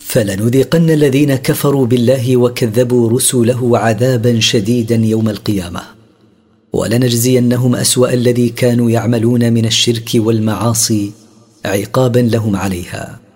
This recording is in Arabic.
فلنذيقن الذين كفروا بالله وكذبوا رسله عذابا شديدا يوم القيامة، ولنجزينهم أسوأ الذي كانوا يعملون من الشرك والمعاصي عقابا لهم عليها.